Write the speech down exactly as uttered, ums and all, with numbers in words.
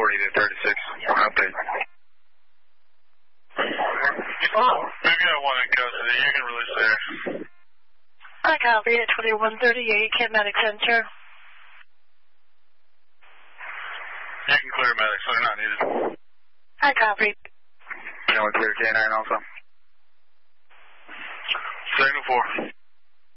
forty to thirty-six. Update. Oh, we've got one in custody. You can release there. I copy at twenty-one thirty-eight, Kinematic Center. You can clear medics, so they're not needed. I copy. You want to clear K nine also? Signal four.